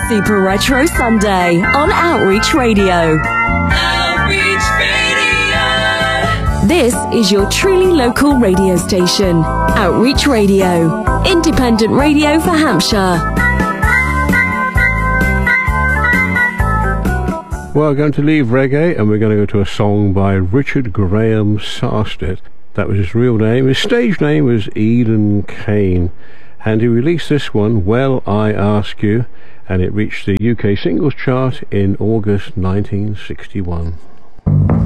Super Retro Sunday on Outreach Radio. Outreach Radio. This is your truly local radio station. Outreach Radio. Independent radio for Hampshire. Well, we're going to leave reggae and we're going to go to a song by Richard Graham Sarstedt. That was his real name. His stage name was Eden Kane. And he released this one, Well I Ask You, and it reached the UK singles chart in August 1961.